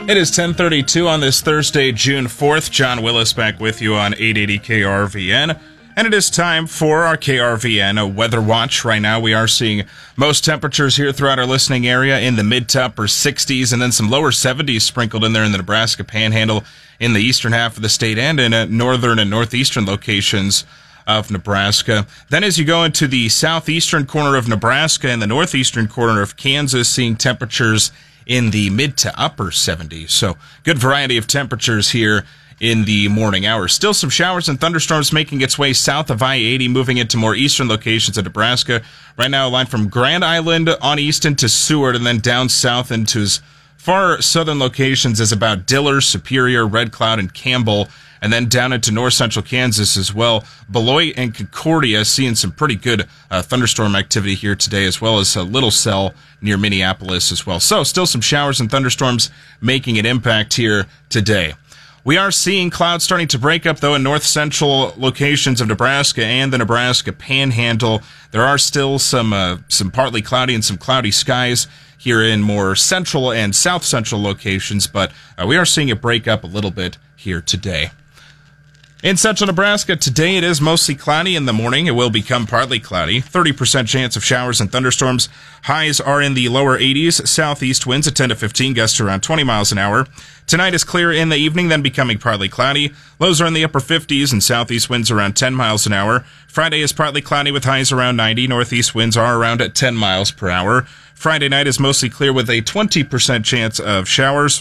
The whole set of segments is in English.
It is 10:32 on this Thursday, June 4th. John Willis back with you on 880 KRVN. And it is time for our KRVN Weather Watch. Right now we are seeing most temperatures here throughout our listening area in the mid to upper 60s and then some lower 70s sprinkled in there in the Nebraska Panhandle in the eastern half of the state and in northern and northeastern locations of Nebraska. Then as you go into the southeastern corner of Nebraska and the northeastern corner of Kansas, seeing temperatures in the mid to upper 70s. So good variety of temperatures here in the morning hours. Still some showers and thunderstorms making its way south of I-80, moving into more eastern locations of Nebraska. Right now, a line from Grand Island on east into Seward and then down south into as far southern locations as about Diller, Superior, Red Cloud, and Campbell, and then down into north central Kansas as well. Beloit and Concordia seeing some pretty good thunderstorm activity here today, as well as Little Cell near Minneapolis as well. So still some showers and thunderstorms making an impact here today. We are seeing clouds starting to break up, though, in north central locations of Nebraska and the Nebraska Panhandle. There are still some partly cloudy and some cloudy skies here in more central and south central locations, but we are seeing it break up a little bit here today. In central Nebraska, today it is mostly cloudy in the morning. It will become partly cloudy. 30% chance of showers and thunderstorms. Highs are in the lower 80s. Southeast winds at 10 to 15, gusts around 20 miles an hour. Tonight is clear in the evening, then becoming partly cloudy. Lows are in the upper 50s and southeast winds around 10 miles an hour. Friday is partly cloudy with highs around 90. Northeast winds are around at 10 miles per hour. Friday night is mostly clear with a 20% chance of showers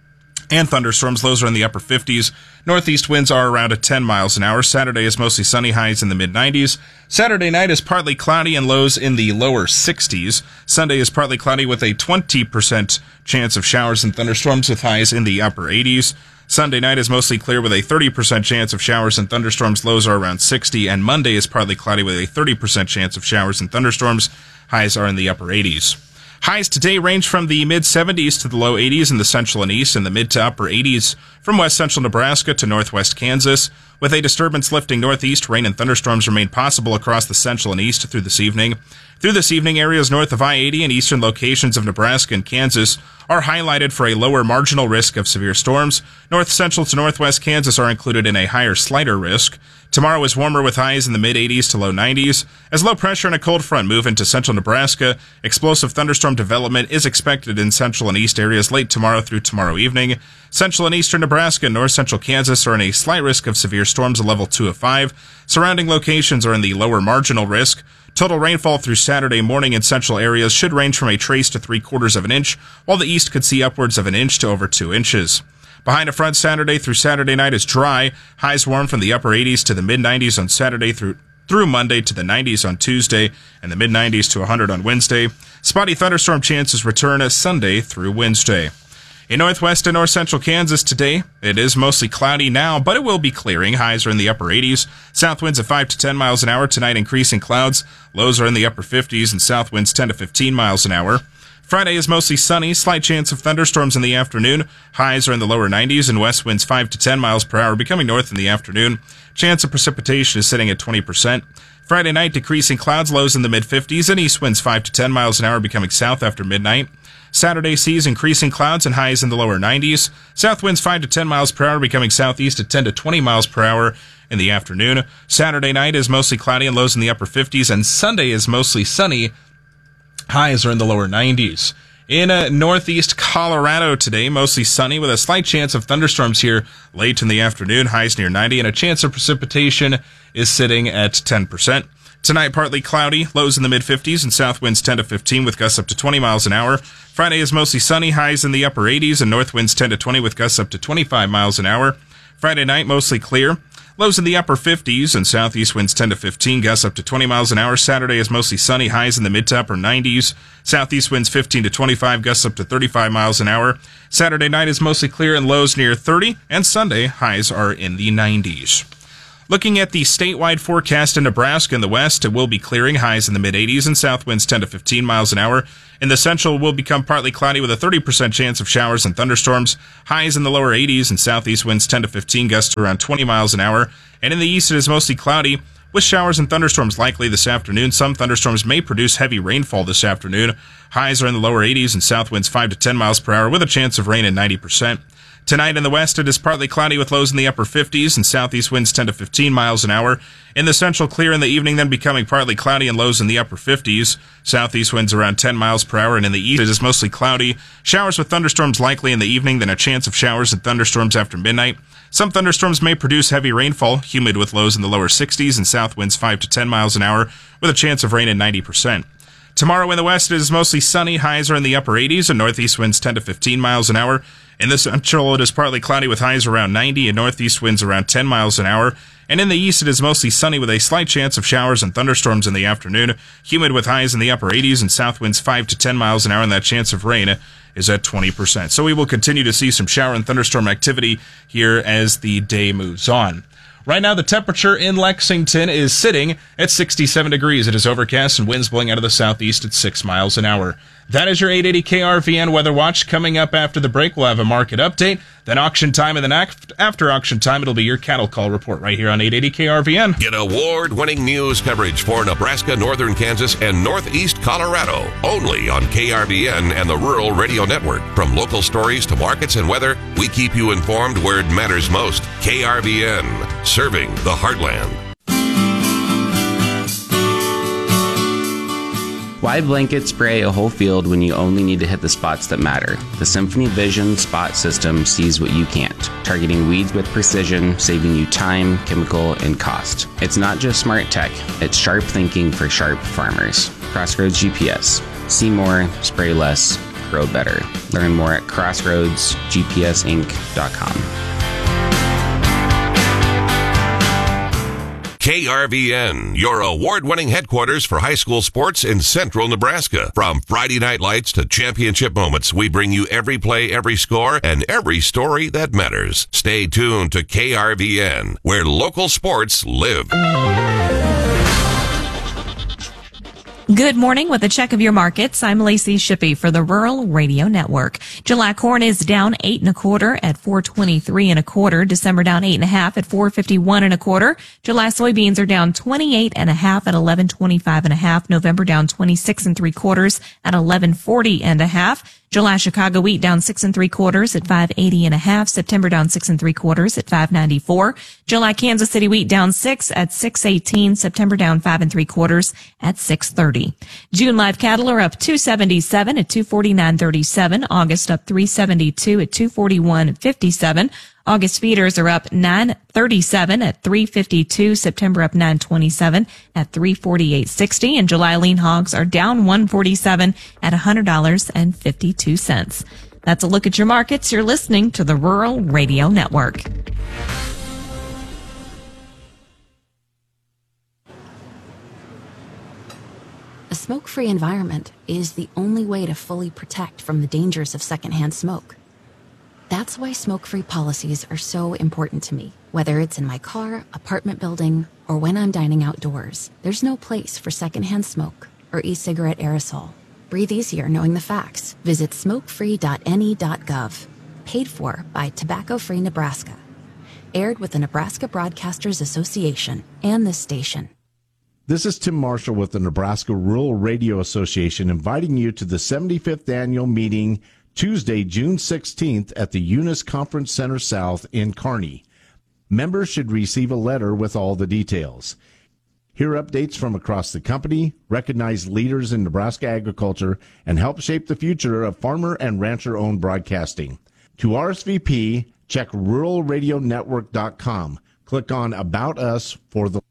and thunderstorms. Lows are in the upper 50s. Northeast winds are around at 10 miles an hour. Saturday is mostly sunny, highs in the mid-90s. Saturday night is partly cloudy and lows in the lower 60s. Sunday is partly cloudy with a 20% chance of showers and thunderstorms with highs in the upper 80s. Sunday night is mostly clear with a 30% chance of showers and thunderstorms. Lows are around 60. And Monday is partly cloudy with a 30% chance of showers and thunderstorms. Highs are in the upper 80s. Highs today range from the mid-70s to the low 80s in the central and east and the mid to upper 80s from west central Nebraska to northwest Kansas. With a disturbance lifting northeast, rain and thunderstorms remain possible across the central and east through this evening. Through this evening, areas north of I-80 and eastern locations of Nebraska and Kansas are highlighted for a lower marginal risk of severe storms. North central to northwest Kansas are included in a higher slighter risk. Tomorrow is warmer with highs in the mid-80s to low 90s. As low pressure and a cold front move into central Nebraska, explosive thunderstorm development is expected in central and east areas late tomorrow through tomorrow evening. Central and eastern Nebraska and north central Kansas are in a slight risk of severe storms, a level 2 of 5. Surrounding locations are in the lower marginal risk. Total rainfall through Saturday morning in central areas should range from a trace to 3/4 of an inch, while the east could see upwards of an inch to over 2 inches. Behind a front Saturday through Saturday night is dry. Highs warm from the upper 80s to the mid-90s on Saturday through Monday to the 90s on Tuesday and the mid-90s to 100 on Wednesday. Spotty thunderstorm chances return as Sunday through Wednesday. In northwest and north central Kansas today, it is mostly cloudy now, but it will be clearing. Highs are in the upper 80s. South winds at 5 to 10 miles an hour. Tonight, increasing clouds. Lows are in the upper 50s and south winds 10 to 15 miles an hour. Friday is mostly sunny, slight chance of thunderstorms in the afternoon. Highs are in the lower 90s and west winds 5 to 10 miles per hour, becoming north in the afternoon. Chance of precipitation is sitting at 20%. Friday night, decreasing clouds, lows in the mid-50s and east winds 5 to 10 miles an hour, becoming south after midnight. Saturday sees increasing clouds and highs in the lower 90s. South winds 5 to 10 miles per hour, becoming southeast at 10 to 20 miles per hour in the afternoon. Saturday night is mostly cloudy and lows in the upper 50s, and Sunday is mostly sunny. Highs are in the lower 90s. In northeast Colorado today, mostly sunny with a slight chance of thunderstorms here late in the afternoon. Highs near 90, and a chance of precipitation is sitting at 10%. Tonight, partly cloudy, lows in the mid-50s and south winds 10 to 15 with gusts up to 20 miles an hour. Friday is mostly sunny, highs in the upper 80s and north winds 10 to 20 with gusts up to 25 miles an hour. Friday night, mostly clear. Lows in the upper 50s and southeast winds 10 to 15, gusts up to 20 miles an hour. Saturday is mostly sunny, highs in the mid to upper 90s. Southeast winds 15 to 25, gusts up to 35 miles an hour. Saturday night is mostly clear and lows near 30, and Sunday highs are in the 90s. Looking at the statewide forecast in Nebraska in the west, it will be clearing, highs in the mid-80s and south winds 10 to 15 miles an hour. In the central, it will become partly cloudy with a 30% chance of showers and thunderstorms. Highs in the lower 80s and southeast winds 10 to 15, gusts around 20 miles an hour. And in the east, it is mostly cloudy with showers and thunderstorms likely this afternoon. Some thunderstorms may produce heavy rainfall this afternoon. Highs are in the lower 80s and south winds 5 to 10 miles per hour with a chance of rain at 90%. Tonight in the west, it is partly cloudy with lows in the upper 50s and southeast winds 10 to 15 miles an hour. In the central, clear in the evening, then becoming partly cloudy and lows in the upper 50s. Southeast winds around 10 miles per hour, and in the east, it is mostly cloudy. Showers with thunderstorms likely in the evening, then a chance of showers and thunderstorms after midnight. Some thunderstorms may produce heavy rainfall, humid with lows in the lower 60s and south winds 5 to 10 miles an hour, with a chance of rain at 90%. Tomorrow in the west, it is mostly sunny. Highs are in the upper 80s and northeast winds 10 to 15 miles an hour. In the central, it is partly cloudy with highs around 90 and northeast winds around 10 miles an hour. And in the east, it is mostly sunny with a slight chance of showers and thunderstorms in the afternoon. Humid with highs in the upper 80s and south winds 5 to 10 miles an hour, and that chance of rain is at 20%. So we will continue to see some shower and thunderstorm activity here as the day moves on. Right now, the temperature in Lexington is sitting at 67 degrees. It is overcast and winds blowing out of the southeast at 6 miles an hour. That is your 880 KRVN Weather Watch. Coming up after the break, we'll have a market update, then auction time, and then after auction time, it'll be your cattle call report right here on 880 KRVN. Get award-winning news coverage for Nebraska, northern Kansas, and northeast Colorado. Only on KRVN and the Rural Radio Network. From local stories to markets and weather, we keep you informed where it matters most. KRVN, serving the heartland. Why blanket spray a whole field when you only need to hit the spots that matter? The Symphony Vision Spot System sees what you can't, targeting weeds with precision, saving you time, chemical, and cost. It's not just smart tech, it's sharp thinking for sharp farmers. Crossroads GPS. See more, spray less, grow better. Learn more at crossroadsgpsinc.com. KRVN, your award-winning headquarters for high school sports in central Nebraska. From Friday night lights to championship moments, we bring you every play, every score, and every story that matters. Stay tuned to KRVN, where local sports live. Good morning. With a check of your markets, I'm Lacey Shippey for the Rural Radio Network. July corn is down 8 1/4 at 4.23 1/4. December down 8 1/2 at 4.51 1/4. July soybeans are down 28 1/2 at 11.25 1/2. November down 26 3/4 at 11.40 1/2. July Chicago wheat down 6 3/4 at 5.80 1/2. September down 6 3/4 at 5.94. July Kansas City wheat down 6 at 6.18. September down 5 3/4 at 6.30. June live cattle are up 277 at 249.37. August up 372 at 241.57. August feeders are up 9.37 at 3.52. September up 9.27 at 3.48.60. And July lean hogs are down 1.47 at $100.52. That's a look at your markets. You're listening to the Rural Radio Network. A smoke-free environment is the only way to fully protect from the dangers of secondhand smoke. That's why smoke-free policies are so important to me. Whether it's in my car, apartment building, or when I'm dining outdoors, there's no place for secondhand smoke or e-cigarette aerosol. Breathe easier knowing the facts. Visit smokefree.ne.gov. Paid for by Tobacco Free Nebraska. Aired with the Nebraska Broadcasters Association and this station. This is Tim Marshall with the Nebraska Rural Radio Association inviting you to the 75th annual meeting Tuesday, June 16th at the Eunice Conference Center South in Kearney. Members should receive a letter with all the details. Hear updates from across the company, recognize leaders in Nebraska agriculture, and help shape the future of farmer and rancher-owned broadcasting. To RSVP, check ruralradionetwork.com. Click on About Us for the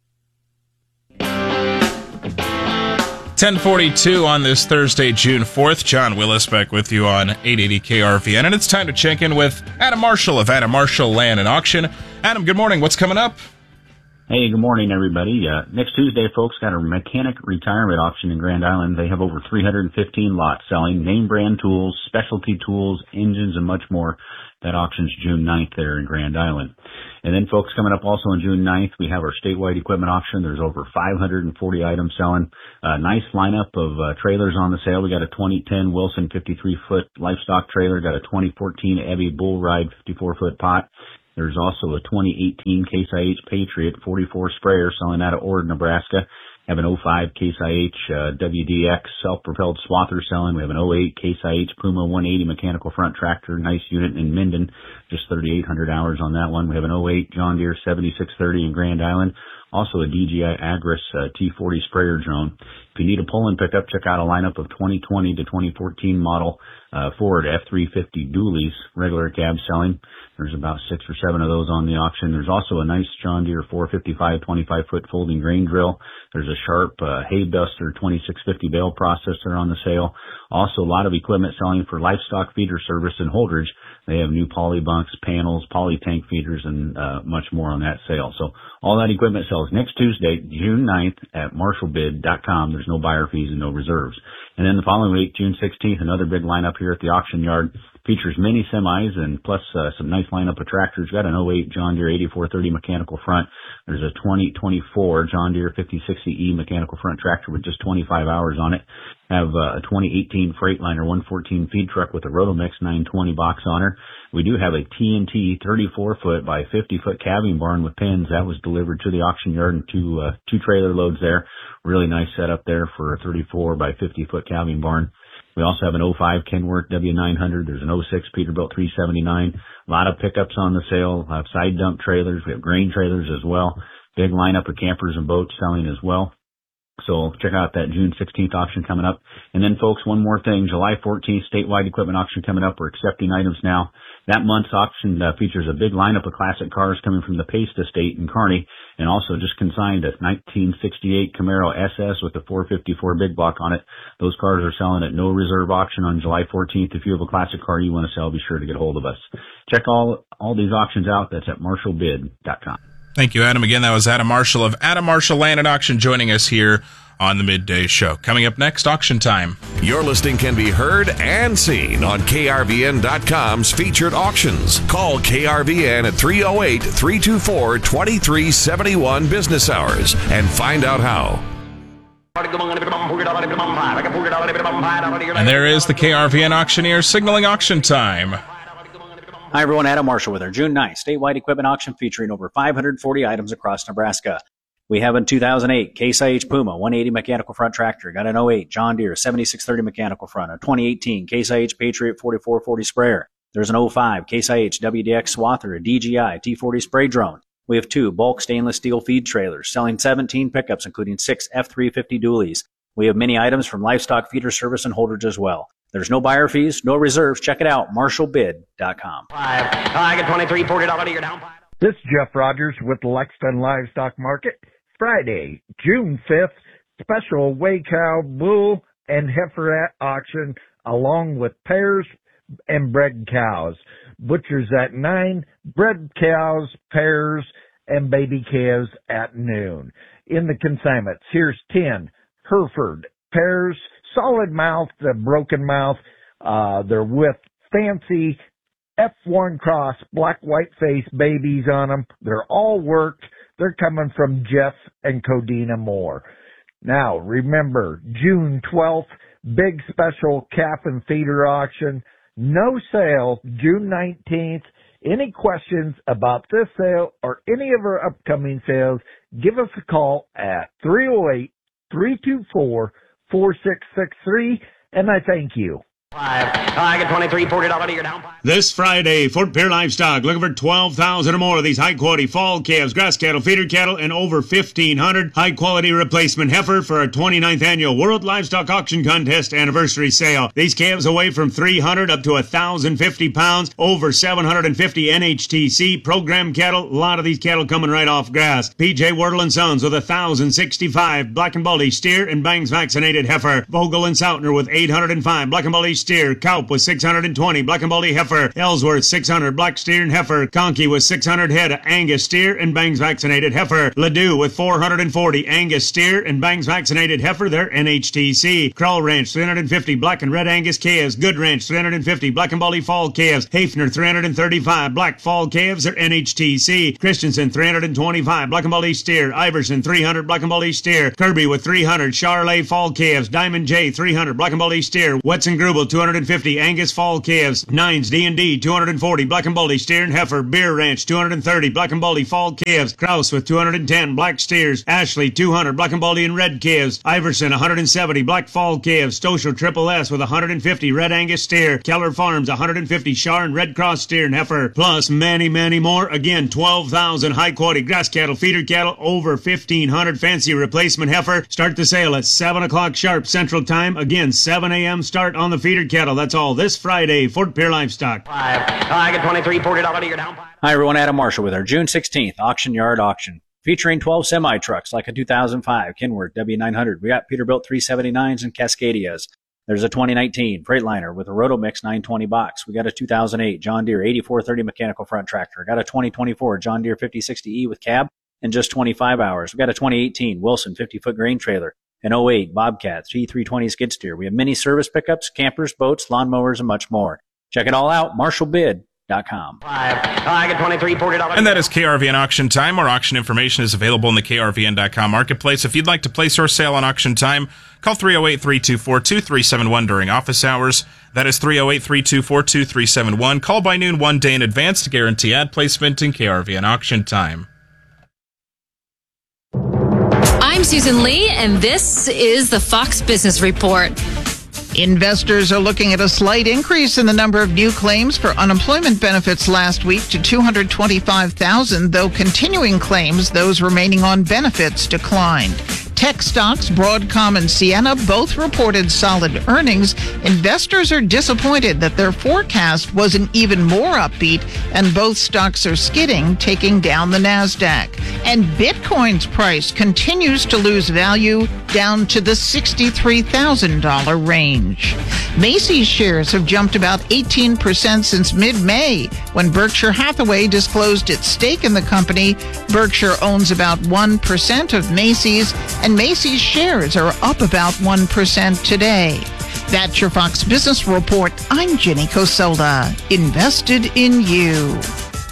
10:42 on this Thursday, June 4th. John Willis back with you on 880 KRVN, and it's time to check in with Adam Marshall of Adam Marshall Land and Auction. Adam, good morning. What's coming up? Hey, good morning, everybody. Next Tuesday, folks, got a mechanic retirement auction in Grand Island. They have over 315 lots selling name brand tools, specialty tools, engines, and much more. That auction's June 9th there in Grand Island. And then, folks, coming up also on June 9th, we have our statewide equipment auction. There's over 540 items selling. Nice lineup of trailers on the sale. We got a 2010 Wilson 53-foot livestock trailer. Got a 2014 Abbey Bull Ride 54-foot pot. There's also a 2018 Case IH Patriot 44 sprayer selling out of Ord, Nebraska. We have an 05 Case IH WDX self-propelled swather selling. We have an 08 Case IH Puma 180 mechanical front tractor, nice unit in Minden, just 3,800 hours on that one. We have an 08 John Deere 7630 in Grand Island. Also a DJI Agris T40 sprayer drone. If you need a pull-in pickup, check out a lineup of 2020 to 2014 model Ford F-350 dualies, regular cab selling. There's about 6 or 7 of those on the auction. There's also a nice John Deere 455 25-foot folding grain drill. There's a Sharp hay duster 2650 bale processor on the sale. Also a lot of equipment selling for livestock feeder service in Holdridge. They have new poly bunks, panels, poly tank feeders, and much more on that sale. So all that equipment sells next Tuesday, June 9th at marshallbid.com. There's no buyer fees and no reserves. And then the following week, June 16th, another big lineup here at the auction yard. Features mini semis and plus some nice lineup of tractors. Got an 08 John Deere 8430 mechanical front. There's a 2024 John Deere 5060E mechanical front tractor with just 25 hours on it. Have a 2018 Freightliner 114 feed truck with a Rotomix 920 box on her. We do have a TNT 34-foot by 50-foot calving barn with pins. That was delivered to the auction yard in two trailer loads there. Really nice setup there for a 34 by 50-foot calving barn. We also have an 05 Kenworth W900. There's an 06 Peterbilt 379. A lot of pickups on the sale. We have side dump trailers. We have grain trailers as well. Big lineup of campers and boats selling as well. So check out that June 16th auction coming up. And then, folks, one more thing. July 14th, statewide equipment auction coming up. We're accepting items now. That month's auction features a big lineup of classic cars coming from the Paste Estate in Kearney, and also just consigned a 1968 Camaro SS with a 454 big block on it. Those cars are selling at no reserve auction on July 14th. If you have a classic car you want to sell, be sure to get a hold of us. Check all these auctions out. That's at marshallbid.com. Thank you, Adam. Again, that was Adam Marshall of Adam Marshall Land and Auction joining us here on the Midday Show. Coming up next, Auction Time. Your listing can be heard and seen on KRVN.com's featured auctions. Call KRVN at 308-324-2371 business hours and find out how. And there is the KRVN auctioneer signaling auction time. Hi, everyone. Adam Marshall with our June 9th statewide equipment auction featuring over 540 items across Nebraska. We have a 2008 Case IH Puma 180 mechanical front tractor. Got an 08 John Deere 7630 mechanical front. A 2018 Case IH Patriot 4440 sprayer. There's an 05 Case IH WDX swather, a DJI T40 spray drone. We have 2 bulk stainless steel feed trailers selling 17 pickups, including 6 F-350 dualies. We have many items from livestock feeder service and Holdridge as well. There's no buyer fees, no reserves. Check it out, marshallbid.com. I get $23, $40 you're down. This is Jeff Rogers with the Lexington Livestock Market. Friday, June 5th, special weigh cow, bull, and heifer at auction, along with pairs and bred cows. Butchers at 9, bred cows, pairs, and baby calves at noon. In the consignments, here's 10 Hereford pairs, solid mouth, the broken mouth. They're with fancy F1 cross, black, white face babies on them. They're all worked. They're coming from Jeff and Codina Moore. Now, remember, June 12th, big special calf and feeder auction. No sale, June 19th. Any questions about this sale or any of our upcoming sales, give us a call at 308-324-4663, and I thank you. I get $23, $40 you're down. This Friday, Fort Pierre Livestock looking for 12,000 or more of these high-quality fall calves, grass cattle, feeder cattle, and over 1,500 high-quality replacement heifer for our 29th annual World Livestock Auction Contest anniversary sale. These calves weigh from 300 up to 1,050 pounds, over 750 NHTC program cattle. A lot of these cattle coming right off grass. PJ Wardle & Sons with 1,065 black and baldy steer and bangs vaccinated heifer. Vogel and Sautner with 805 black and baldy steer. Kaup with 620 black and baldy heifer. Ellsworth 600 black steer and heifer. Conkey with 600 head of Angus steer and bangs vaccinated heifer. Ladue with 440 Angus steer and bangs vaccinated heifer. They're NHTC. Krull Ranch 350 black and red Angus calves. Good Ranch 350 black and baldy fall calves. Hafner 335 black fall calves. They're NHTC. Christensen 325 black and baldy steer. Iverson 300 black and baldy steer. Kirby with 300 Charolais fall calves. Diamond J 300 black and baldy steer. Wetson Grubel 250. Angus fall calves. Nines D&D 240. Black and Baldy steer and heifer. Beer Ranch 230. Black and Baldy fall calves. Kraus with 210. Black steers. Ashley 200. Black and Baldy and red calves. Iverson 170. Black fall calves. Stoschel Triple S with 150. Red Angus steer. Keller Farms 150. Shar and Red Cross steer and heifer. Plus many, many more. Again, 12,000 high quality grass cattle, feeder cattle, over 1,500 fancy replacement heifer. Start the sale at 7 o'clock sharp Central Time. Again, 7 a.m. start on the feeder cattle. That's all this Friday. Fort Pierre Livestock. I get 23, $40 to your down. Hi, everyone. Adam Marshall with our June 16th Auction Yard Auction, featuring 12 semi-trucks like a 2005 Kenworth W900. We got Peterbilt 379s and Cascadias. There's a 2019 Freightliner with a Rotomix 920 box. We got a 2008 John Deere 8430 mechanical front tractor. Got a 2024 John Deere 5060E with cab in just 25 hours. We got a 2018 Wilson 50-foot grain trailer, an 08 Bobcat T320 skid steer. We have mini service pickups, campers, boats, lawnmowers, and much more. Check it all out, MarshallBid.com. I get 23, $40. And that is KRVN Auction Time. More auction information is available in the KRVN.com marketplace. If you'd like to place your sale on Auction Time, call 308-324-2371 during office hours. That is 308-324-2371. Call by noon 1 day in advance to guarantee ad placement in KRVN Auction Time. I'm Susan Lee, and this is the Fox Business Report. Investors are looking at a slight increase in the number of new claims for unemployment benefits last week to 225,000, though continuing claims, those remaining on benefits, declined. Tech stocks, Broadcom and Ciena, both reported solid earnings. Investors are disappointed that their forecast wasn't even more upbeat, and both stocks are skidding, taking down the Nasdaq. And Bitcoin's price continues to lose value, down to the $63,000 range. Macy's shares have jumped about 18% since mid-May, when Berkshire Hathaway disclosed its stake in the company. Berkshire owns about 1% of Macy's, and Macy's shares are up about 1% today. That's your Fox Business Report. I'm Jenny Cosola. Invested in you.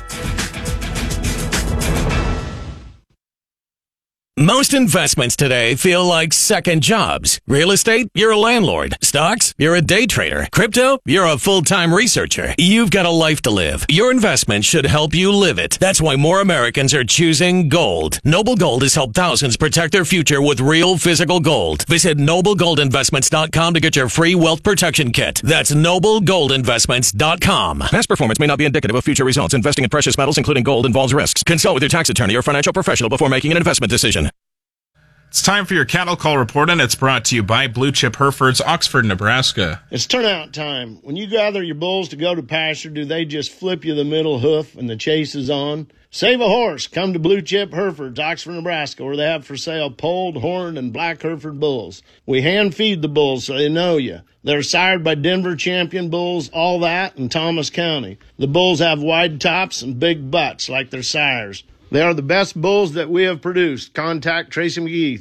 Most investments today feel like second jobs. Real estate, you're a landlord. Stocks, you're a day trader. Crypto, you're a full-time researcher. You've got a life to live. Your investment should help you live it. That's why more Americans are choosing gold. Noble Gold has helped thousands protect their future with real physical gold. Visit NobleGoldInvestments.com to get your free wealth protection kit. That's NobleGoldInvestments.com. Past performance may not be indicative of future results. Investing in precious metals, including gold, involves risks. Consult with your tax attorney or financial professional before making an investment decision. It's time for your cattle call report, and it's brought to you by Blue Chip Herefords, Oxford, Nebraska. It's turnout time. When you gather your bulls to go to pasture, do they just flip you the middle hoof and the chase is on? Save a horse. Come to Blue Chip Herefords, Oxford, Nebraska, where they have for sale polled, horned, and black Hereford bulls. We hand feed the bulls so they know you. They're sired by Denver champion bulls, all that, in Thomas County. The bulls have wide tops and big butts like their sires. They are the best bulls that we have produced. Contact Tracy McGee,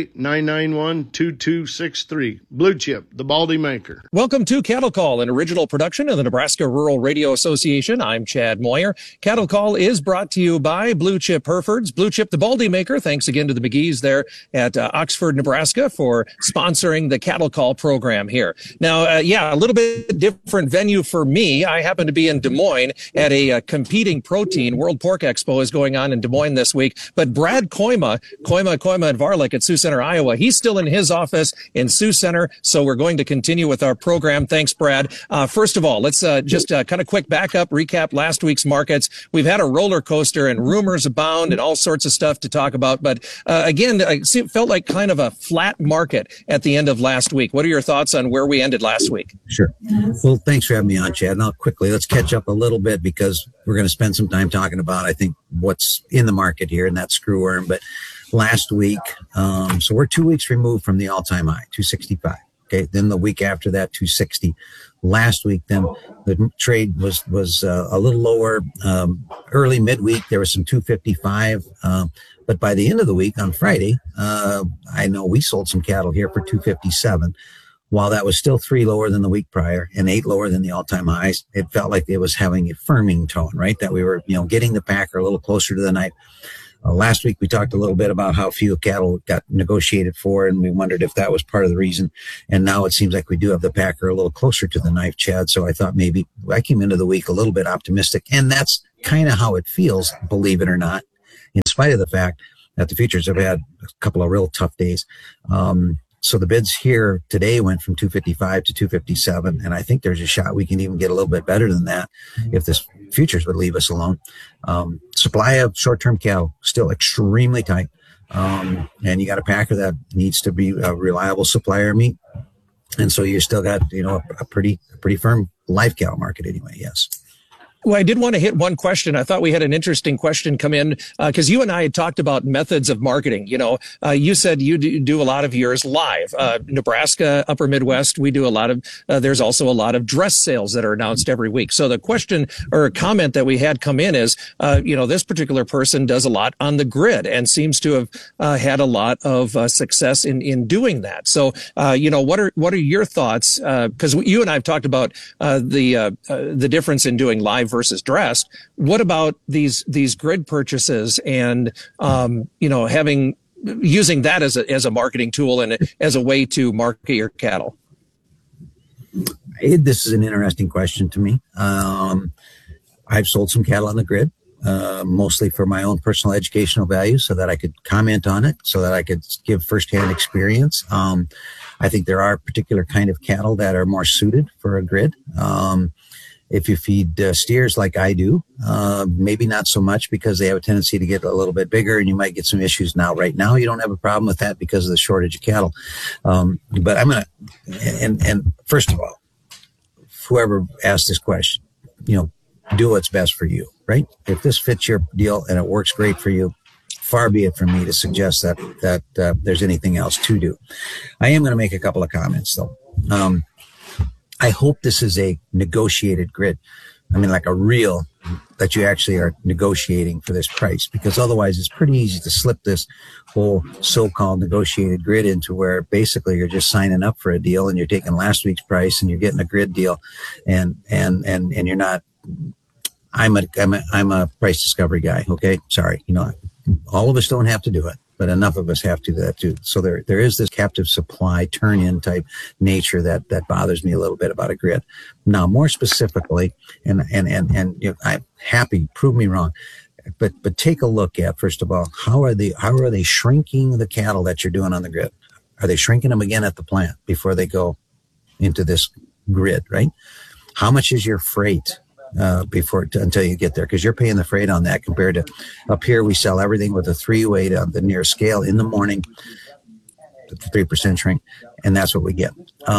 308-991-2263. Blue Chip, the Baldy Maker. Welcome to Cattle Call, an original production of the Nebraska Rural Radio Association. I'm Chad Moyer. Cattle Call is brought to you by Blue Chip Herefords, Blue Chip, the Baldy Maker. Thanks again to the McGees there at Oxford, Nebraska for sponsoring the Cattle Call program here. Now, a little bit different venue for me. I happen to be in Des Moines at a competing protein. World Pork Expo is going on in Des Moines this week, but Brad Koima and Varlick at Sioux Center, Iowa, he's still in his office in Sioux Center, so we're going to continue with our program. Thanks, Brad. First of all, let's just kind of quick backup, recap last week's markets. We've had a roller coaster and rumors abound and all sorts of stuff to talk about, but again, it felt like kind of a flat market at the end of last week. What are your thoughts on where we ended last week? Sure. Well, thanks for having me on, Chad. Now, quickly, let's catch up a little bit because we're going to spend some time talking about, I think, what's in the market here, and that's screwworm. But last week, so we're 2 weeks removed from the all-time high, 265. Okay. Then the week after that, 260. Last week, then the trade was a little lower. Early midweek, there was some 255. But by the end of the week on Friday, I know we sold some cattle here for 257. While that was still 3 lower than the week prior and 8 lower than the all-time highs, it felt like it was having a firming tone, right? That we were, getting the packer a little closer to the night. Last week, we talked a little bit about how few cattle got negotiated for, and we wondered if that was part of the reason. And now it seems like we do have the packer a little closer to the knife, Chad. So I thought maybe I came into the week a little bit optimistic, and that's kind of how it feels, believe it or not, in spite of the fact that the futures have had a couple of real tough days. So the bids here today went from 255 to 257, and I think there's a shot we can even get a little bit better than that if this futures would leave us alone. Supply of short-term cattle still extremely tight, and you got a packer that needs to be a reliable supplier of meat, and so you still got a pretty firm live cattle market anyway. Yes. Well, I did want to hit one question. I thought we had an interesting question come in because you and I had talked about methods of marketing. You said you do a lot of yours live. Nebraska, Upper Midwest, we do a lot of, there's also a lot of dress sales that are announced every week. So the question or comment that we had come in is, this particular person does a lot on the grid and seems to have had a lot of success in doing that. So, what are your thoughts? Because you and I have talked about the difference in doing live versus dressed. What about these grid purchases and using that as a marketing tool and as a way to market your cattle? This is an interesting question to me. I've sold some cattle on the grid, mostly for my own personal educational value, so that I could comment on it, so that I could give firsthand experience. I think there are particular kind of cattle that are more suited for a grid. If you feed steers like I do, maybe not so much because they have a tendency to get a little bit bigger and you might get some issues now. Right now, you don't have a problem with that because of the shortage of cattle. But I'm going to, and first of all, whoever asked this question, do what's best for you, right? If this fits your deal and it works great for you, far be it from me to suggest that there's anything else to do. I am going to make a couple of comments though. I hope this is a negotiated grid. I mean, like a real, that you actually are negotiating for this price, because otherwise it's pretty easy to slip this whole so-called negotiated grid into where basically you're just signing up for a deal and you're taking last week's price and you're getting a grid deal and you're not. I'm a price discovery guy. Okay. Sorry. All of us don't have to do it, but enough of us have to do that too. So there is this captive supply turn-in type nature that bothers me a little bit about a grid. Now, more specifically, and I'm happy, prove me wrong, but take a look at, first of all, how are they shrinking the cattle that you're doing on the grid? Are they shrinking them again at the plant before they go into this grid, right? How much is your freight? Until you get there, because you're paying the freight on that compared to up here. We sell everything with a 3-weight on the near scale in the morning, 3% shrink, and that's what we get.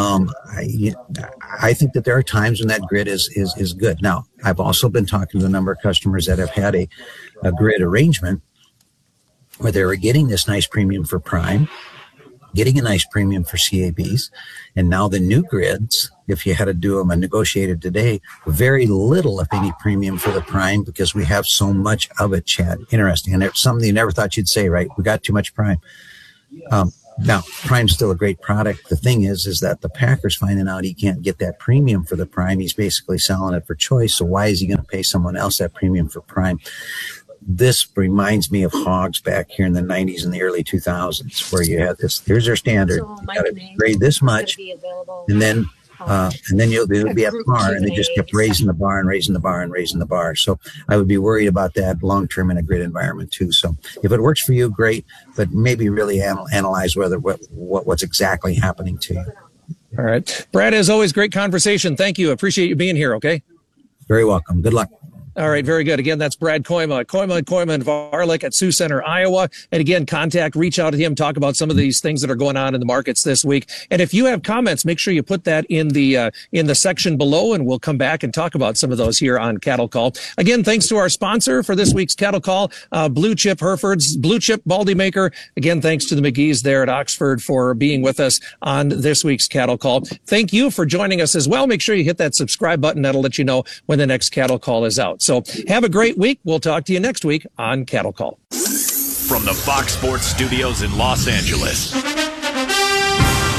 I think that there are times when that grid is good. Now, I've also been talking to a number of customers that have had a grid arrangement where they were getting this nice premium for prime, getting a nice premium for CABs, and now the new grids, if you had to do them and negotiated today, very little, if any, premium for the prime because we have so much of it, Chad. Interesting. And it's something you never thought you'd say, right? We got too much prime. Now, prime's still a great product. The thing is that the packer's finding out he can't get that premium for the prime. He's basically selling it for choice. So why is he going to pay someone else that premium for prime? This reminds me of hogs back here in the 90s and the early 2000s, where you had this, here's their standard. You got to grade this much, and then you'll be at the bar, and they just kept raising the bar and raising the bar and raising the bar. So I would be worried about that long-term in a grid environment too. So if it works for you, great, but maybe really analyze what's exactly happening to you. All right. Brad, as always, great conversation. Thank you. Appreciate you being here. Okay. Very welcome. Good luck. All right, very good. Again, that's Brad Koima and Varlick at Sioux Center, Iowa. And again, reach out to him, talk about some of these things that are going on in the markets this week. And if you have comments, make sure you put that in the section below, and we'll come back and talk about some of those here on Cattle Call. Again, thanks to our sponsor for this week's Cattle Call, Blue Chip Herefords, Blue Chip Baldy Maker. Again, thanks to the McGees there at Oxford for being with us on this week's Cattle Call. Thank you for joining us as well. Make sure you hit that subscribe button. That'll let you know when the next Cattle Call is out. So have a great week. We'll talk to you next week on Cattle Call. From the Fox Sports Studios in Los Angeles,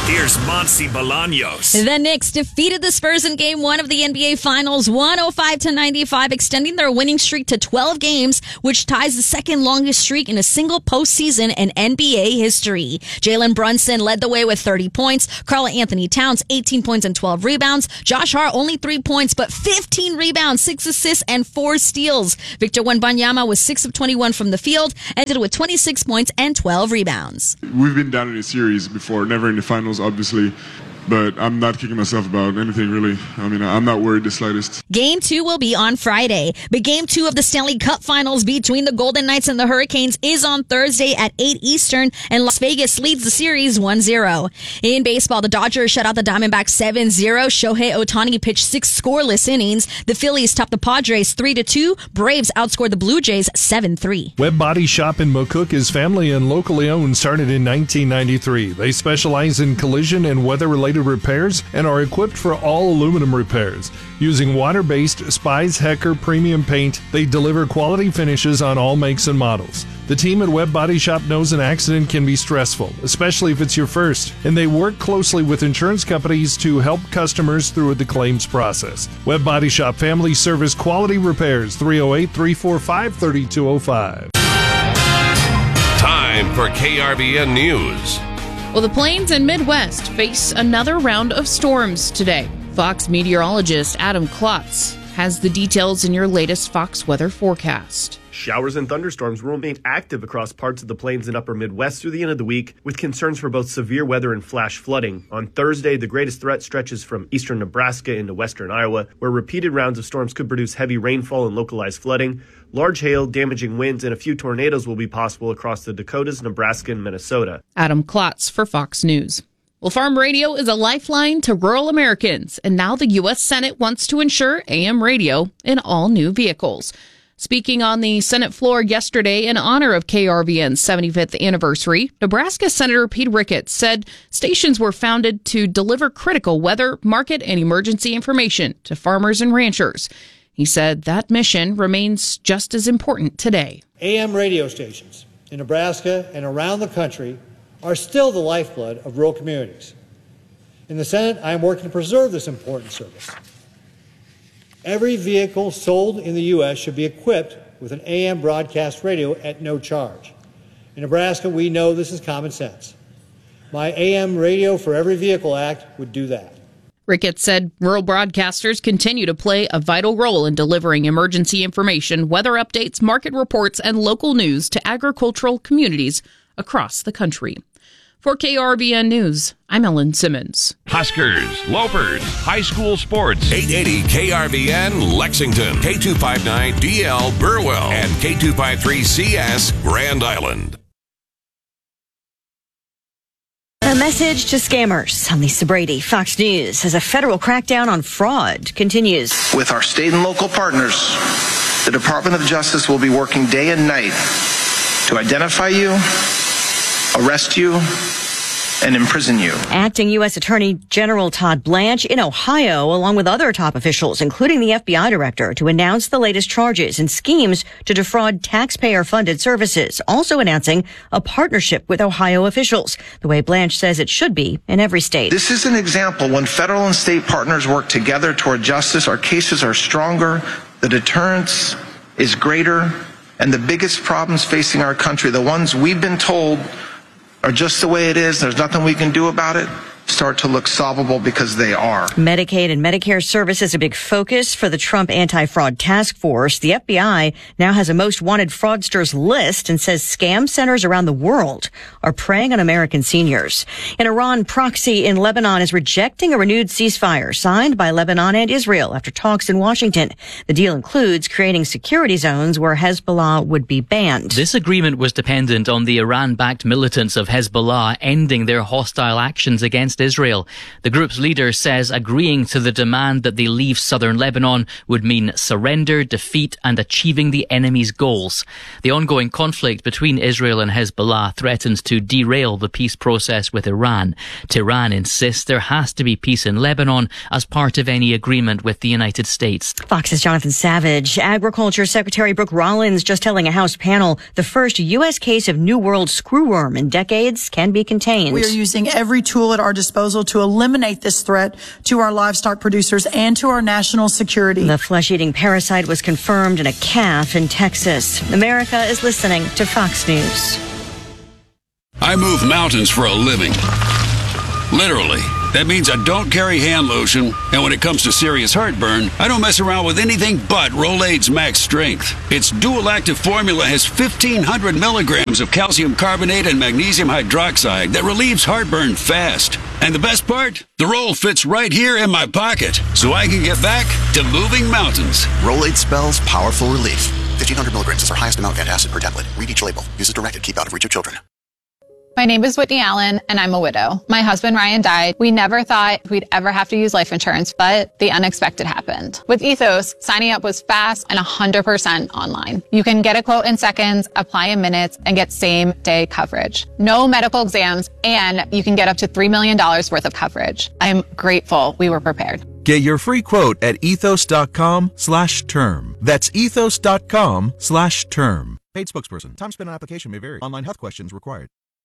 Here's Monty Bolaños. The Knicks defeated the Spurs in Game 1 of the NBA Finals, 105-95, extending their winning streak to 12 games, which ties the second longest streak in a single postseason in NBA history. Jalen Brunson led the way with 30 points. Karl-Anthony Towns, 18 points and 12 rebounds. Josh Hart, only 3 points, but 15 rebounds, 6 assists, and 4 steals. Victor Wembanyama was 6 of 21 from the field, ended with 26 points and 12 rebounds. We've been down in a series before, never in the finals, obviously, but I'm not kicking myself about anything, really. I mean, I'm not worried the slightest. Game 2 will be on Friday, but Game 2 of the Stanley Cup Finals between the Golden Knights and the Hurricanes is on Thursday at 8 Eastern, and Las Vegas leads the series 1-0. In baseball, the Dodgers shut out the Diamondbacks 7-0. Shohei Ohtani pitched 6 scoreless innings. The Phillies topped the Padres 3-2. Braves outscored the Blue Jays 7-3. Webb Body Shop in McCook is family and locally owned, started in 1993. They specialize in collision and weather-related repairs and are equipped for all aluminum repairs. Using water-based Spies Hecker premium paint, they deliver quality finishes on all makes and models. The team at Webb Body Shop knows an accident can be stressful, especially if it's your first, and they work closely with insurance companies to help customers through the claims process. Webb Body Shop Family Service Quality Repairs, 308-345-3205. Time for KRVN News. Well, the Plains and Midwest face another round of storms today. Fox meteorologist Adam Klotz has the details in your latest Fox weather forecast. Showers and thunderstorms will remain active across parts of the Plains and upper Midwest through the end of the week, with concerns for both severe weather and flash flooding. On Thursday, the greatest threat stretches from eastern Nebraska into western Iowa, where repeated rounds of storms could produce heavy rainfall and localized flooding. Large hail, damaging winds, and a few tornadoes will be possible across the Dakotas, Nebraska, and Minnesota. Adam Klotz for Fox News. Well, farm radio is a lifeline to rural Americans, and now the U.S. Senate wants to ensure AM radio in all new vehicles. Speaking on the Senate floor yesterday in honor of KRVN's 75th anniversary, Nebraska Senator Pete Ricketts said stations were founded to deliver critical weather, market, and emergency information to farmers and ranchers. He said that mission remains just as important today. AM radio stations in Nebraska and around the country are still the lifeblood of rural communities. In the Senate, I am working to preserve this important service. Every vehicle sold in the U.S. should be equipped with an AM broadcast radio at no charge. In Nebraska, we know this is common sense. My AM Radio for Every Vehicle Act would do that. Ricketts said rural broadcasters continue to play a vital role in delivering emergency information, weather updates, market reports, and local news to agricultural communities across the country. For KRVN News, I'm Ellen Simmons. Huskers, Lopers, high school sports. 880 KRVN Lexington, K259DL Burwell, and K253CS Grand Island. A message to scammers. I'm Lisa Brady, Fox News, as a federal crackdown on fraud continues. With our state and local partners, the Department of Justice will be working day and night to identify you, arrest you, and imprison you. Acting U.S. Attorney General Todd Blanche in Ohio, along with other top officials, including the FBI director, to announce the latest charges and schemes to defraud taxpayer-funded services, also announcing a partnership with Ohio officials, the way Blanche says it should be in every state. This is an example when federal and state partners work together toward justice. Our cases are stronger, the deterrence is greater, and the biggest problems facing our country, the ones we've been told are just the way it is, there's nothing we can do about it, start to look solvable because they are. Medicaid and Medicare services a big focus for the Trump anti-fraud task force. The FBI now has a most wanted fraudsters list and says scam centers around the world are preying on American seniors. An Iran proxy in Lebanon is rejecting a renewed ceasefire signed by Lebanon and Israel after talks in Washington. The deal includes creating security zones where Hezbollah would be banned. This agreement was dependent on the Iran-backed militants of Hezbollah ending their hostile actions against Israel. The group's leader says agreeing to the demand that they leave southern Lebanon would mean surrender, defeat, and achieving the enemy's goals. The ongoing conflict between Israel and Hezbollah threatens to derail the peace process with Iran. Tehran insists there has to be peace in Lebanon as part of any agreement with the United States. Fox's Jonathan Savage. Agriculture Secretary Brooke Rollins just telling a House panel the first U.S. case of New World screwworm in decades can be contained. We are using every tool at our disposal disposal to eliminate this threat to our livestock producers and to our national security. The flesh-eating parasite was confirmed in a calf in Texas. America is listening to Fox News. I move mountains for a living. Literally. That means I don't carry hand lotion, and when it comes to serious heartburn, I don't mess around with anything but Rolaids Max Strength. Its dual-active formula has 1,500 milligrams of calcium carbonate and magnesium hydroxide that relieves heartburn fast. And the best part? The roll fits right here in my pocket, so I can get back to moving mountains. Rolaids spells powerful relief. 1,500 milligrams is our highest amount of antacid per tablet. Read each label. Use as directed. Keep out of reach of children. My name is Whitney Allen, and I'm a widow. My husband, Ryan, died. We never thought we'd ever have to use life insurance, but the unexpected happened. With Ethos, signing up was fast and 100% online. You can get a quote in seconds, apply in minutes, and get same-day coverage. No medical exams, and you can get up to $3 million worth of coverage. I'm grateful we were prepared. Get your free quote at ethos.com/term. That's ethos.com/term. Paid spokesperson. Time spent on application may vary. Online health questions required.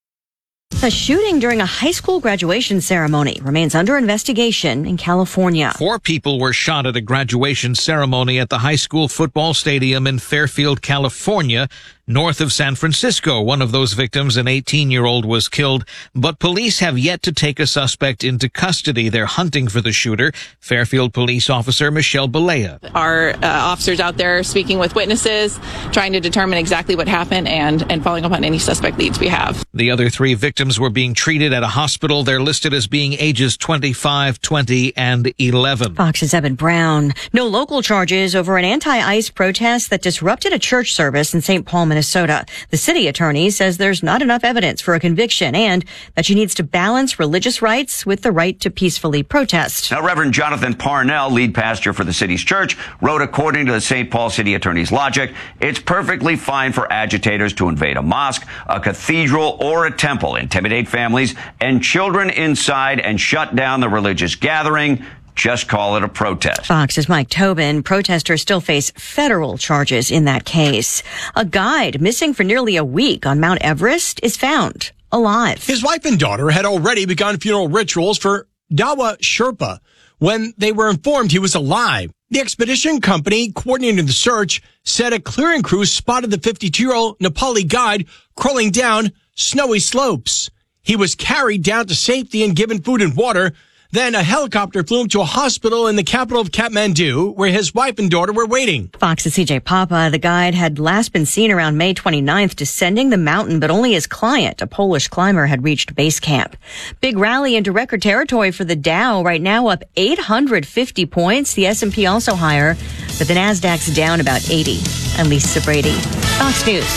A shooting during a high school graduation ceremony remains under investigation in California. 4 people were shot at a graduation ceremony at the high school football stadium in Fairfield, California, north of San Francisco. One of those victims, an 18-year-old, was killed, but police have yet to take a suspect into custody. They're hunting for the shooter. Fairfield police officer Michelle Balea. Our officers out there speaking with witnesses, trying to determine exactly what happened and following up on any suspect leads we have. The other 3 victims were being treated at a hospital. They're listed as being ages 25, 20, and 11. Fox's Evan Brown. No local charges over an anti-ICE protest that disrupted a church service in St. Paul, Minnesota. The city attorney says there's not enough evidence for a conviction and that she needs to balance religious rights with the right to peacefully protest. Now, Reverend Jonathan Parnell, lead pastor for the city's church, wrote, according to the St. Paul city attorney's logic, it's perfectly fine for agitators to invade a mosque, a cathedral, or a temple, intimidate families and children inside, and shut down the religious gathering. Just call it a protest. Fox's Mike Tobin. Protesters still face federal charges in that case. A guide missing for nearly a week on Mount Everest is found alive. His wife and daughter had already begun funeral rituals for Dawa Sherpa when they were informed he was alive. The expedition company coordinating the search said a clearing crew spotted the 52-year-old Nepali guide crawling down snowy slopes. He was carried down to safety and given food and water. Then a helicopter flew him to a hospital in the capital of Kathmandu, where his wife and daughter were waiting. Fox's CJ Papa. The guide had last been seen around May 29th descending the mountain, but only his client, a Polish climber, had reached base camp. Big rally into record territory for the Dow, right now up 850 points. The S&P also higher, but the Nasdaq's down about 80. I'm Lisa Brady, Fox News.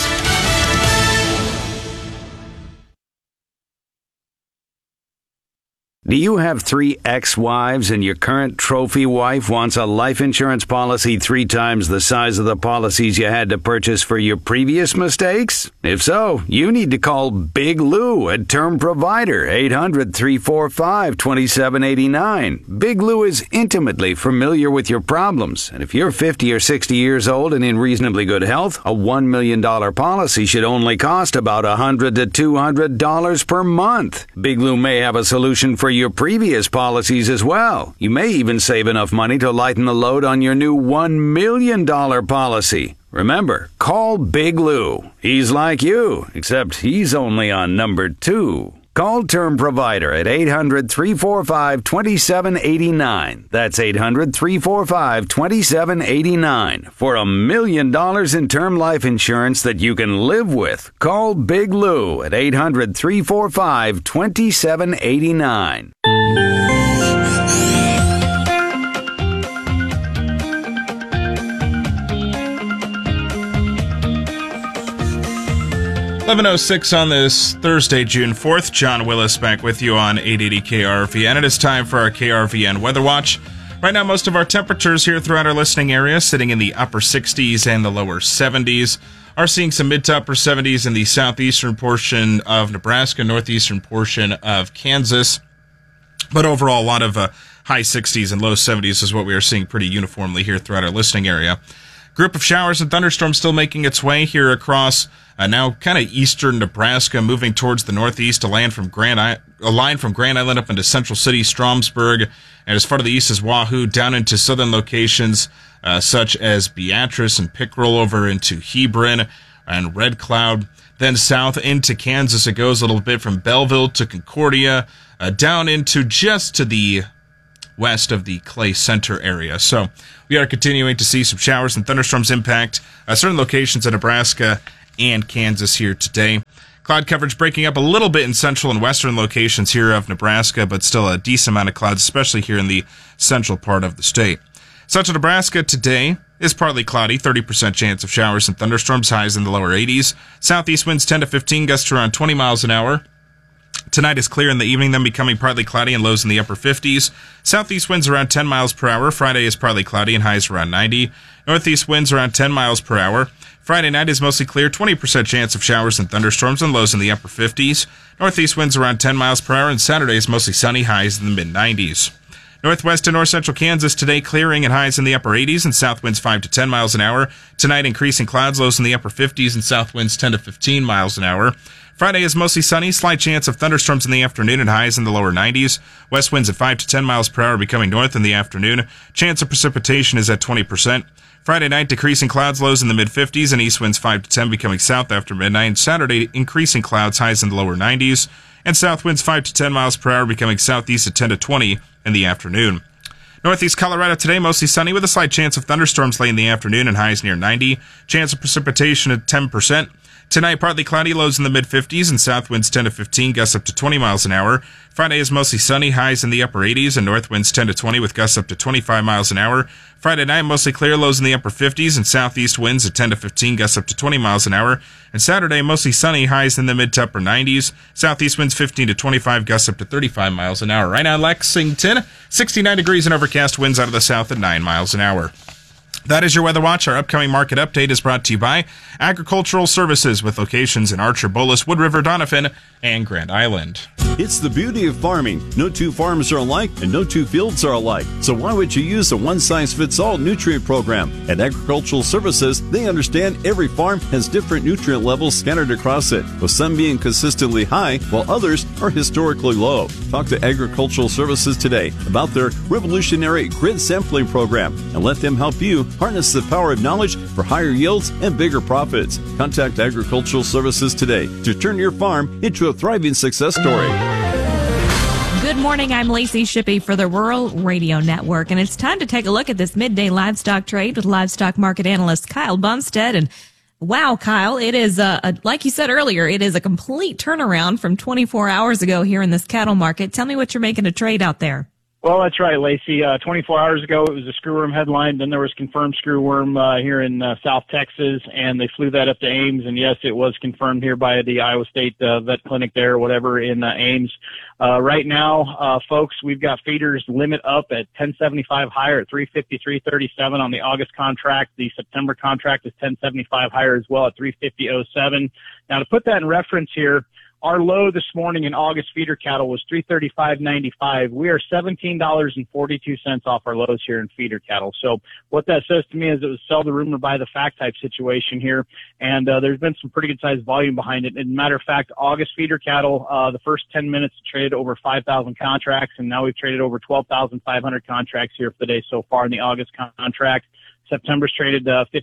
Do you have 3 ex-wives and your current trophy wife wants a life insurance policy 3 times the size of the policies you had to purchase for your previous mistakes? If so, you need to call Big Lou at Term Provider, 800-345-2789. Big Lou is intimately familiar with your problems, and if you're 50 or 60 years old and in reasonably good health, a $1 million policy should only cost about $100 to $200 per month. Big Lou may have a solution for your previous policies as well. You may even save enough money to lighten the load on your new $1 million policy. Remember, call Big Lou. He's like you, except he's only on number 2. Call Term Provider at 800-345-2789. That's 800-345-2789 for $1 million in term life insurance that you can live with. Call Big Lou at 800-345-2789. .11:06 on this Thursday, June 4th. John Willis back with you on 880 KRVN. It is time for our KRVN Weather Watch. Right now, most of our temperatures here throughout our listening area sitting in the upper 60s and the lower 70s. Are seeing some mid to upper 70s in the southeastern portion of Nebraska, northeastern portion of Kansas. But overall, a lot of high 60s and low 70s is what we are seeing pretty uniformly here throughout our listening area. Group of showers and thunderstorms still making its way here across now kind of eastern Nebraska, moving towards the northeast, a line from Grand Island up into Central City, Stromsburg, and as far to the east as Wahoo, down into southern locations such as Beatrice and Pickerel, over into Hebron and Red Cloud. Then south into Kansas it goes a little bit from Belleville to Concordia, down into just to the west of the Clay Center area. So we are continuing to see some showers and thunderstorms impact certain locations in Nebraska and Kansas here today. Cloud coverage breaking up a little bit in central and western locations here of Nebraska, but still a decent amount of clouds, especially here in the central part of the state. Central Nebraska today is partly cloudy, 30% chance of showers and thunderstorms, highs in the lower 80s. Southeast winds 10 to 15, gusts around 20 miles an hour. Tonight is clear in the evening, then becoming partly cloudy and lows in the upper 50s. Southeast winds around 10 miles per hour. Friday is partly cloudy and highs around 90. Northeast winds around 10 miles per hour. Friday night is mostly clear, 20% chance of showers and thunderstorms and lows in the upper 50s. Northeast winds around 10 miles per hour, and Saturday is mostly sunny, highs in the mid-90s. Northwest and north central Kansas today clearing and highs in the upper 80s and south winds 5 to 10 miles an hour. Tonight increasing clouds, lows in the upper 50s and south winds 10 to 15 miles an hour. Friday is mostly sunny, slight chance of thunderstorms in the afternoon and highs in the lower 90s. West winds at 5 to 10 miles per hour becoming north in the afternoon. Chance of precipitation is at 20%. Friday night decreasing clouds, lows in the mid-50s and east winds 5 to 10 becoming south after midnight. Saturday increasing clouds, highs in the lower 90s and south winds 5 to 10 miles per hour becoming southeast at 10 to 20 in the afternoon. Northeast Colorado today mostly sunny with a slight chance of thunderstorms late in the afternoon and highs near 90. Chance of precipitation at 10%. Tonight, partly cloudy, lows in the mid-50s and south winds 10 to 15, gusts up to 20 miles an hour. Friday is mostly sunny, highs in the upper 80s and north winds 10 to 20 with gusts up to 25 miles an hour. Friday night, mostly clear, lows in the upper 50s and southeast winds at 10 to 15, gusts up to 20 miles an hour. And Saturday, mostly sunny, highs in the mid to upper 90s. Southeast winds 15 to 25, gusts up to 35 miles an hour. Right now, Lexington, 69 degrees and overcast, winds out of the south at 9 miles an hour. That is your Weather Watch. Our upcoming market update is brought to you by Agricultural Services with locations in Archer, Bolus, Wood River, Doniphan, and Grand Island. It's the beauty of farming. No two farms are alike and no two fields are alike. So why would you use a one-size-fits-all nutrient program? At Agricultural Services, they understand every farm has different nutrient levels scattered across it, with some being consistently high while others are historically low. Talk to Agricultural Services today about their revolutionary grid sampling program and let them help you harness the power of knowledge for higher yields and bigger profits. Contact Agricultural Services today to turn your farm into a thriving success story. Good morning, I'm Lacey Shippey for the Rural Radio Network, and it's time to take a look at this midday livestock trade with livestock market analyst Kyle Bumstead. And wow, Kyle, it is, like you said earlier, it is a complete turnaround from 24 hours ago here in this cattle market. Tell me what you're making a trade out there. Well, that's right, Lacey. 24 hours ago, it was a screwworm headline. Then there was confirmed screwworm here in South Texas, and they flew that up to Ames. And yes, it was confirmed here by the Iowa State vet clinic there, or whatever, in Ames. Right now, folks, we've got feeders limit up at 1075 higher at 353.37 on the August contract. The September contract is 1075 higher as well at 350.07. Now, to put that in reference here, our low this morning in August feeder cattle was $335.95. We are $17.42 off our lows here in feeder cattle. So what that says to me is it was sell the rumor, buy the fact type situation here. And there's been some pretty good sized volume behind it. As a matter of fact, August feeder cattle, the first 10 minutes traded over 5,000 contracts, and now we've traded over 12,500 contracts here for the day so far in the August contract. September's traded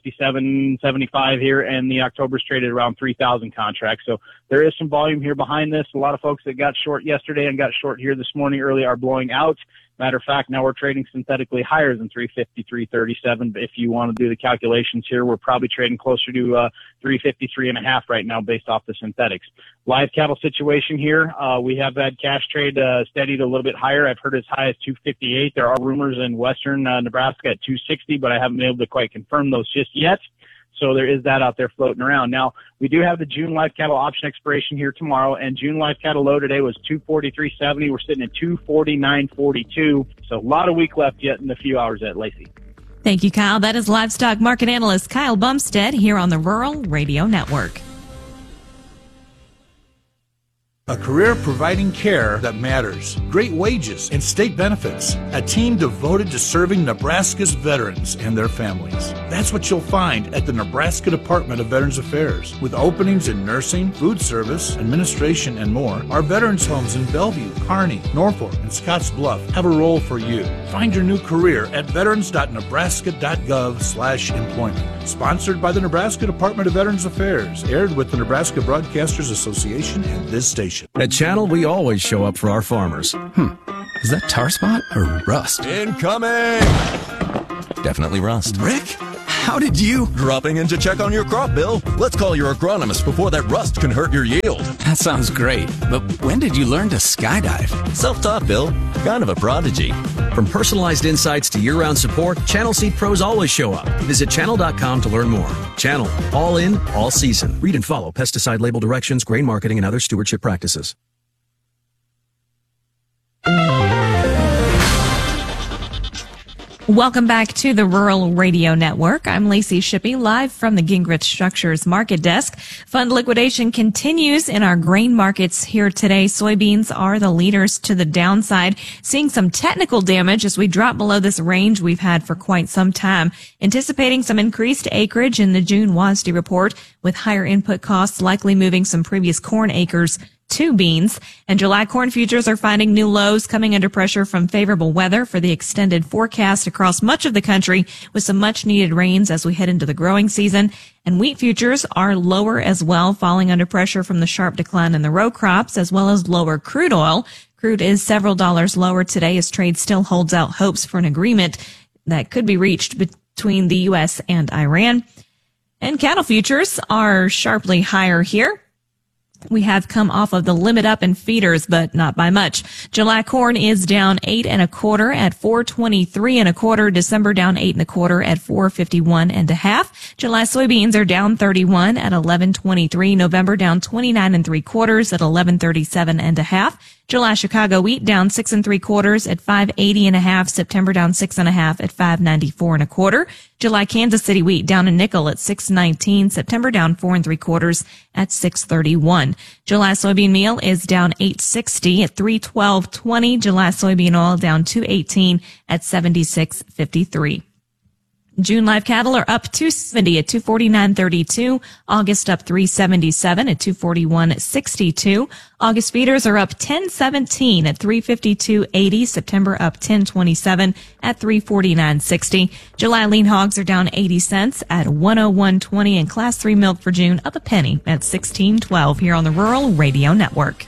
57.75 here, and the October's traded around 3,000 contracts. So there is some volume here behind this. A lot of folks that got short yesterday and got short here this morning early are blowing out. Matter of fact, now we're trading synthetically higher than 353.37. But if you want to do the calculations here, we're probably trading closer to 353.5 right now based off the synthetics. Live cattle situation here, we have had cash trade steadied a little bit higher. I've heard as high as 258. There are rumors in western Nebraska at 260, but I haven't been able to quite confirm those just yet. So there is that out there floating around. Now, we do have the June live cattle option expiration here tomorrow, and June live cattle low today was 243.70. We're sitting at 249.42. So a lot of week left yet in a few hours at Lacey. Thank you, Kyle. That is livestock market analyst Kyle Bumstead here on the Rural Radio Network. A career providing care that matters, great wages, and state benefits. A team devoted to serving Nebraska's veterans and their families. That's what you'll find at the Nebraska Department of Veterans Affairs. With openings in nursing, food service, administration, and more, our veterans homes in Bellevue, Kearney, Norfolk, and Scottsbluff have a role for you. Find your new career at veterans.nebraska.gov/employment. Sponsored by the Nebraska Department of Veterans Affairs. Aired with the Nebraska Broadcasters Association and this station. At Channel, we always show up for our farmers. Is that tar spot or rust? Incoming! Definitely rust. Rick? How did you? Dropping in to check on your crop, Bill. Let's call your agronomist before that rust can hurt your yield. That sounds great, but when did you learn to skydive? Self-taught, Bill. Kind of a prodigy. From personalized insights to year-round support, Channel Seed Pros always show up. Visit channel.com to learn more. Channel, all in, all season. Read and follow pesticide label directions, grain marketing, and other stewardship practices. Welcome back to the Rural Radio Network. I'm Lacey Shippey, live from the Gingrich Structures Market Desk. Fund liquidation continues in our grain markets here today. Soybeans are the leaders to the downside, seeing some technical damage as we drop below this range we've had for quite some time. Anticipating some increased acreage in the June WASDE report, with higher input costs likely moving some previous corn acres to beans. And July corn futures are finding new lows, coming under pressure from favorable weather for the extended forecast across much of the country, with some much needed rains as we head into the growing season. And wheat futures are lower as well, falling under pressure from the sharp decline in the row crops, as well as lower crude oil. Crude is several dollars lower today as trade still holds out hopes for an agreement that could be reached between the U.S. and Iran. And cattle futures are sharply higher here. We have come off of the limit up in feeders, but not by much. July corn is down 8 1/4 at 4.23 1/4. December down 8 1/4 at 4.51 1/2. July soybeans are down 31 at 11.23. November down 29 3/4 at 11.37 1/2. July Chicago wheat down 6 3/4 at 5.80 1/2. September down 6 1/2 at 5.94 1/4. July Kansas City wheat down a nickel at 6.19. September down 4 3/4 at 6.31. July soybean meal is down 8.60 at 3.12.20. July soybean oil down 2.18 at 76.53. June live cattle are up 270 at 249.32. August up 377 at 241.62. August feeders are up 1017 at 352.80. September up 1027 at 349.60. July lean hogs are down 80 cents at 101.20, and class 3 milk for June up a penny at 16.12 here on the Rural Radio Network.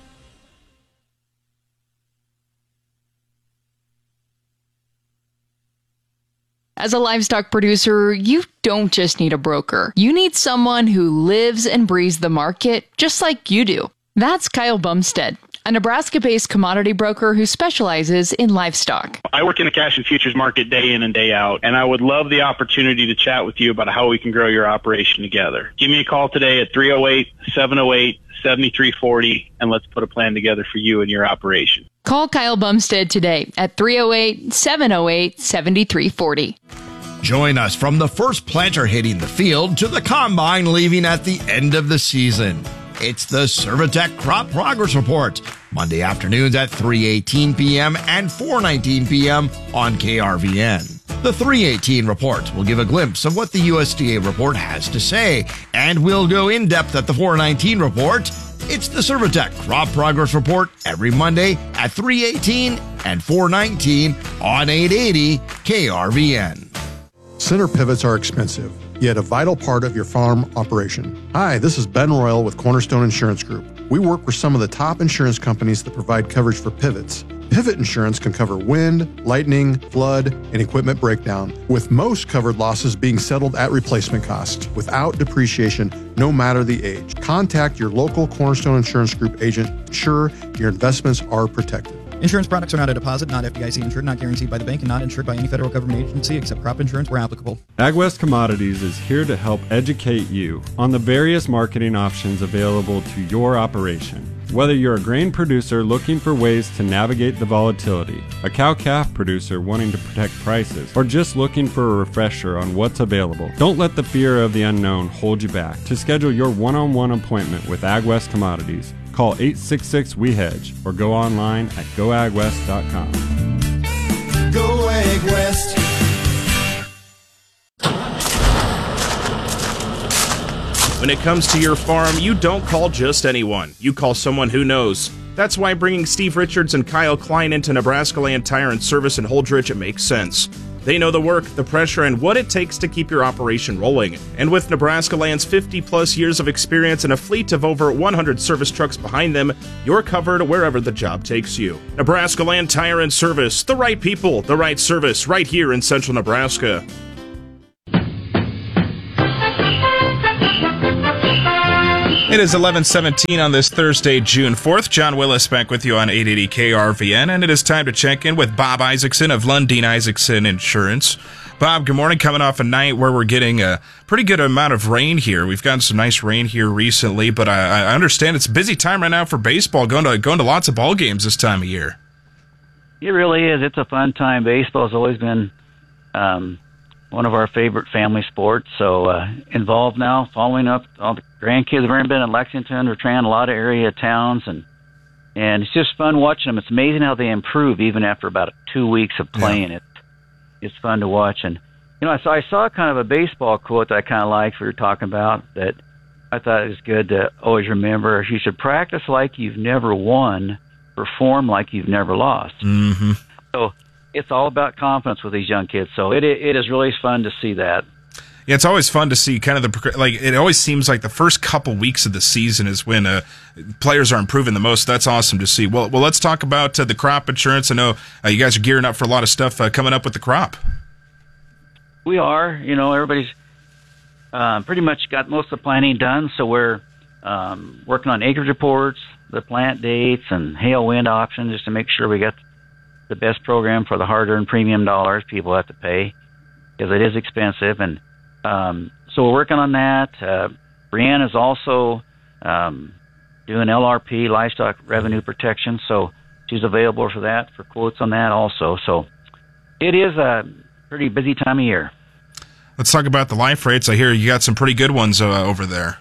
As a livestock producer, you don't just need a broker. You need someone who lives and breathes the market just like you do. That's Kyle Bumstead, a Nebraska-based commodity broker who specializes in livestock. I work in the cash and futures market day in and day out, and I would love the opportunity to chat with you about how we can grow your operation together. Give me a call today at 308-708-7340, and let's put a plan together for you and your operation. Call Kyle Bumstead today at 308-708-7340. Join us from the first planter hitting the field to the combine leaving at the end of the season. It's the Servitech Crop Progress Report, Monday afternoons at 3:18 p.m. and 4:19 p.m. on KRVN. The 3:18 report will give a glimpse of what the USDA report has to say, and we'll go in depth at the 4:19 report. It's the Servitech Crop Progress Report every Monday at 3:18 and 4:19 on 880 KRVN. Center pivots are expensive, yet a vital part of your farm operation. Hi, this is Ben Royal with Cornerstone Insurance Group. We work with some of the top insurance companies that provide coverage for pivots. Pivot insurance can cover wind, lightning, flood, and equipment breakdown, with most covered losses being settled at replacement cost, without depreciation, no matter the age. Contact your local Cornerstone Insurance Group agent to ensure your investments are protected. Insurance products are not a deposit, not FDIC insured, not guaranteed by the bank, and not insured by any federal government agency except crop insurance where applicable. AgWest Commodities is here to help educate you on the various marketing options available to your operation. Whether you're a grain producer looking for ways to navigate the volatility, a cow-calf producer wanting to protect prices, or just looking for a refresher on what's available, don't let the fear of the unknown hold you back. To schedule your one-on-one appointment with AgWest Commodities, call 866-WE-HEDGE or go online at goagwest.com. Go Ag West. When it comes to your farm, you don't call just anyone. You call someone who knows. That's why bringing Steve Richards and Kyle Klein into Nebraska Land Tire and Service in Holdrege makes sense. They know the work, the pressure, and what it takes to keep your operation rolling. And with Nebraska Land's 50-plus years of experience and a fleet of over 100 service trucks behind them, you're covered wherever the job takes you. Nebraska Land Tire and Service, the right people, the right service, right here in central Nebraska. It is 11:17 on this Thursday, June 4th. John Willis back with you on 880 KRVN, and it is time to check in with Bob Isaacson of Lundeen Isaacson Insurance. Bob, good morning. Coming off a night where we're getting a pretty good amount of rain here. We've gotten some nice rain here recently, but I understand it's a busy time right now for baseball, going to lots of ball games this time of year. It really is. It's a fun time. Baseball has always been one of our favorite family sports, so involved now, following up all the grandkids have already been in Lexington. We're trying a lot of area towns, and it's just fun watching them. It's amazing how they improve even after about 2 weeks of playing. Yeah. It's fun to watch. And, I saw kind of a baseball quote that I kind of liked we were talking about that I thought it was good to always remember. You should practice like you've never won, perform like you've never lost. Mm-hmm. So it's all about confidence with these young kids. So it is really fun to see that. Yeah, it's always fun to see kind of it always seems like the first couple weeks of the season is when players are improving the most. That's awesome to see. Well, let's talk about the crop insurance. I know you guys are gearing up for a lot of stuff coming up with the crop. We are. Everybody's pretty much got most of the planning done, so we're working on acreage reports, the plant dates, and hail wind options just to make sure we got the best program for the hard-earned premium dollars people have to pay, because it is expensive. And so we're working on that. Brianne is also doing LRP, livestock revenue protection, so she's available for that, for quotes on that also. So it is a pretty busy time of year. Let's talk about the life rates. I hear you got some pretty good ones over there.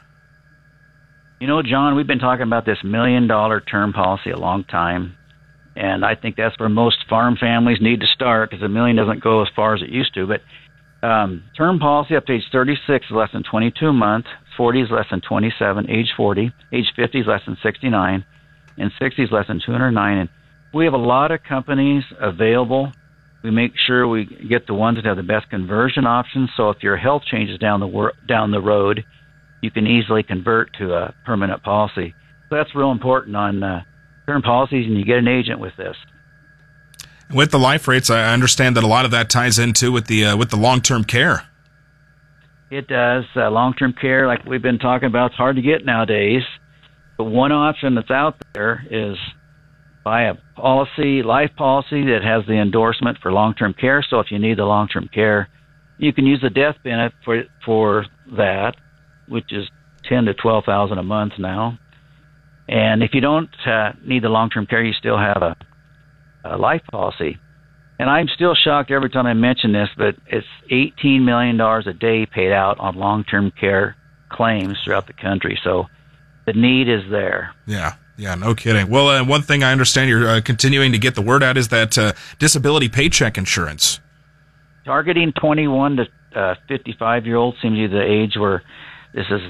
John, we've been talking about this $1 million term policy a long time, and I think that's where most farm families need to start, because $1 million doesn't go as far as it used to. But term policy up to age 36 is less than 22 a month, 40 is less than 27, age 40, age 50 is less than 69, and 60 is less than 209. And we have a lot of companies available. We make sure we get the ones that have the best conversion options, so if your health changes down the road, you can easily convert to a permanent policy. So that's real important on term policies, and you get an agent with this. With the life rates, I understand that a lot of that ties into with the long-term care. It does. Long-term care, like we've been talking about, it's hard to get nowadays. But one option that's out there is buy a life policy that has the endorsement for long-term care. So if you need the long-term care, you can use the death benefit for that, which is $10,000 to $12,000 a month now. And if you don't need the long-term care, you still have a life policy. And I'm still shocked every time I mention this, but it's $18 million a day paid out on long-term care claims throughout the country. So the need is there. Yeah, no kidding. Well, one thing I understand you're continuing to get the word out is that disability paycheck insurance. Targeting 21 to 55-year-olds seems to be the age where this is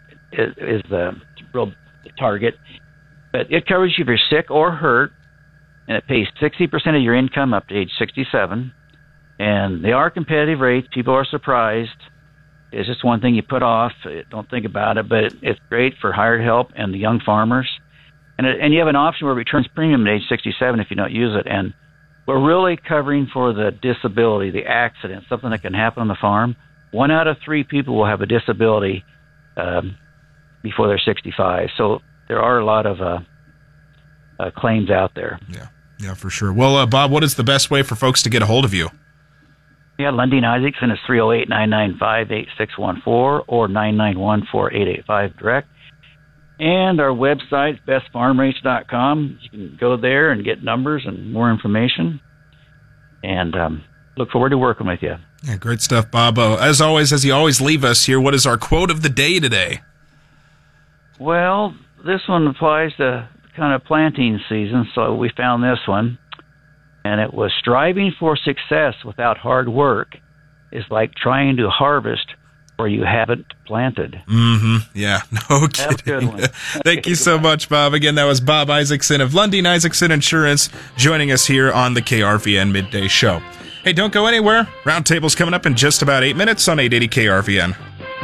the real target. But it covers you if you're sick or hurt, and it pays 60% of your income up to age 67. And they are competitive rates. People are surprised. It's just one thing you put off. Don't think about it, but it's great for hired help and the young farmers. And you have an option where it returns premium at age 67 if you don't use it. And we're really covering for the disability, the accident, something that can happen on the farm. 1 out of 3 people will have a disability before they're 65. So there are a lot of claims out there. Yeah, for sure. Well, Bob, what is the best way for folks to get a hold of you? Yeah, Lundeen Isaacson is 308-995-8614 or 991-4885 direct. And our website, bestfarmrates.com. You can go there and get numbers and more information. And look forward to working with you. Yeah, great stuff, Bob. As always, as you always leave us here, what is our quote of the day today? Well, this one applies to kind of planting season, so we found this one. And it was striving for success without hard work is like trying to harvest where you haven't planted. Mm-hmm. Yeah, no kidding. That's a good one. Thank you so much, Bob. Again, that was Bob Isaacson of Lundin Isaacson Insurance joining us here on the KRVN Midday Show. Hey, don't go anywhere. Roundtable's coming up in just about 8 minutes on 880 KRVN.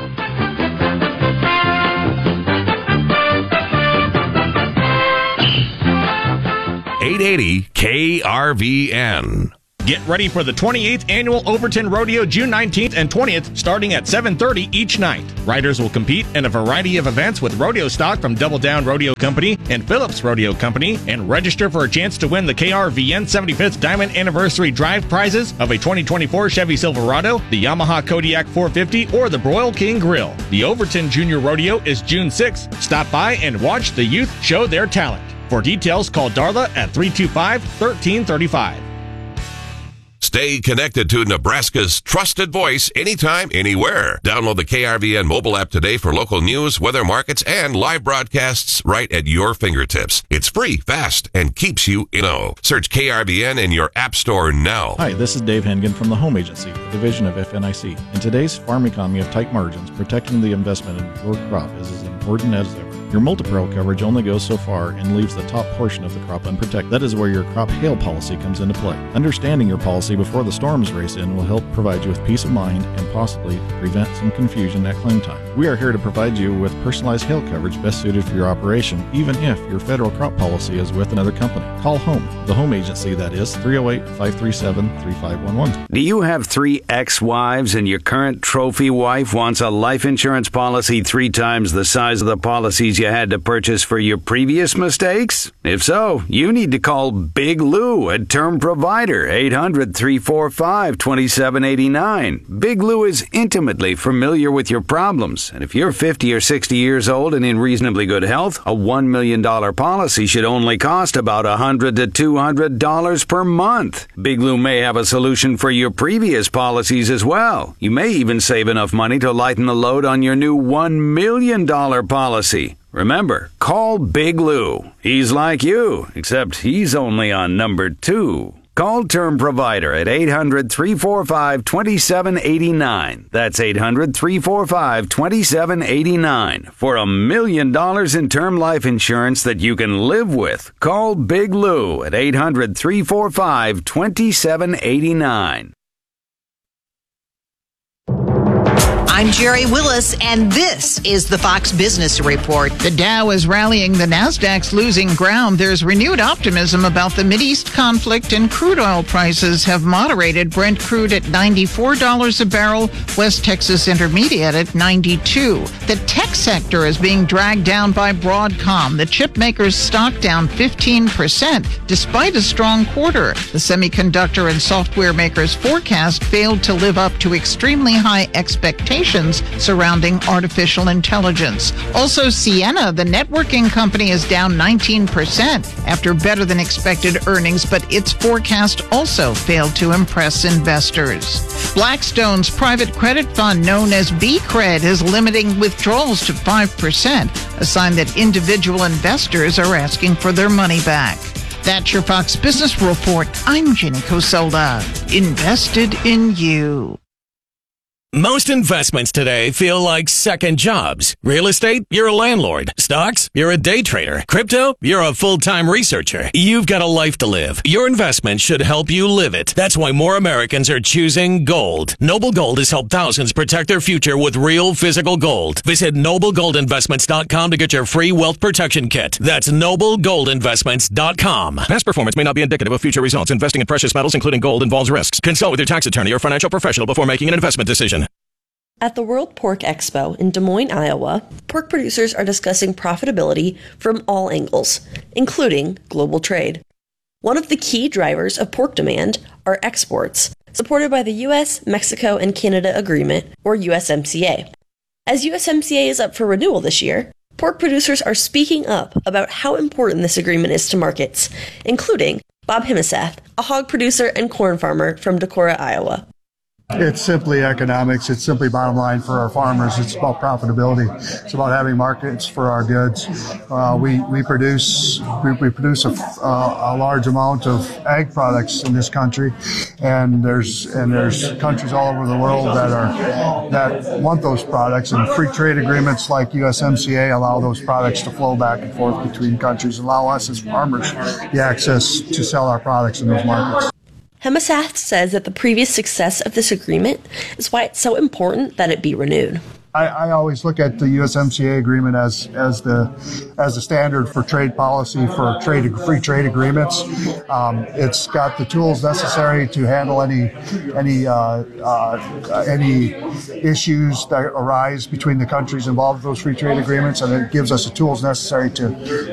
KRVN. Get ready for the 28th Annual Overton Rodeo June 19th and 20th, starting at 7:30 each night. Riders will compete in a variety of events with rodeo stock from Double Down Rodeo Company and Phillips Rodeo Company, and register for a chance to win the KRVN 75th Diamond Anniversary Drive prizes of a 2024 Chevy Silverado, the Yamaha Kodiak 450, or the Broil King Grill. The Overton Junior Rodeo is June 6th. Stop by and watch the youth show their talent. For details, call Darla at 325-1335. Stay connected to Nebraska's trusted voice anytime, anywhere. Download the KRVN mobile app today for local news, weather, markets, and live broadcasts right at your fingertips. It's free, fast, and keeps you in know. Search KRVN in your app store now. Hi, this is Dave Hengen from the Home Agency, a division of FNIC. In today's farm economy of tight margins, protecting the investment in your crop is as important as ever. Your multi-peril coverage only goes so far and leaves the top portion of the crop unprotected. That is where your crop hail policy comes into play. Understanding your policy before the storms race in will help provide you with peace of mind and possibly prevent some confusion at claim time. We are here to provide you with personalized hail coverage best suited for your operation, even if your federal crop policy is with another company. Call Home, the Home Agency, that is 308-537-3511. Do you have 3 ex-wives and your current trophy wife wants a life insurance policy 3 times the size of the policies you had to purchase for your previous mistakes? If so, you need to call Big Lou at Term Provider, 800-345-2789. Big Lou is intimately familiar with your problems, and if you're 50 or 60 years old and in reasonably good health, a $1 million policy should only cost about $100 to $200 per month. Big Lou may have a solution for your previous policies as well. You may even save enough money to lighten the load on your new $1 million policy. Remember, call Big Lou. He's like you, except he's only on number 2. Call Term Provider at 800-345-2789. That's 800-345-2789 for $1 million in term life insurance that you can live with. Call Big Lou at 800-345-2789. I'm Jerry Willis, and this is the Fox Business Report. The Dow is rallying, the Nasdaq's losing ground. There's renewed optimism about the Mideast conflict, and crude oil prices have moderated. Brent crude at $94 a barrel, West Texas Intermediate at $92. The tech sector is being dragged down by Broadcom. The chip maker's stock down 15% despite a strong quarter. The semiconductor and software maker's forecast failed to live up to extremely high expectations surrounding artificial intelligence. Also, Ciena, the networking company, is down 19% after better than expected earnings, but its forecast also failed to impress investors. Blackstone's private credit fund, known as BCRED, is limiting withdrawals to 5%, a sign that individual investors are asking for their money back. That's your Fox Business Report. I'm Jenny Cosola. Invested in you. Most investments today feel like second jobs. Real estate, you're a landlord. Stocks, you're a day trader. Crypto, you're a full-time researcher. You've got a life to live. Your investment should help you live it. That's why more Americans are choosing gold. Noble Gold has helped thousands protect their future with real physical gold. Visit NobleGoldInvestments.com to get your free wealth protection kit. That's NobleGoldInvestments.com. Past performance may not be indicative of future results. Investing in precious metals, including gold, involves risks. Consult with your tax attorney or financial professional before making an investment decision. At the World Pork Expo in Des Moines, Iowa, pork producers are discussing profitability from all angles, including global trade. One of the key drivers of pork demand are exports, supported by the U.S., Mexico, and Canada Agreement, or USMCA. As USMCA is up for renewal this year, pork producers are speaking up about how important this agreement is to markets, including Bob Himiseth, a hog producer and corn farmer from Decorah, Iowa. It's simply economics. It's simply bottom line for our farmers. It's about profitability. It's about having markets for our goods. We produce a large amount of ag products in this country, and there's countries all over the world that want those products, and free trade agreements like USMCA allow those products to flow back and forth between countries, allow us as farmers the access to sell our products in those markets. Hemasath says that the previous success of this agreement is why it's so important that it be renewed. I always look at the USMCA agreement as the standard for trade policy for free trade agreements. It's got the tools necessary to handle any issues that arise between the countries involved with those free trade agreements, and it gives us the tools necessary to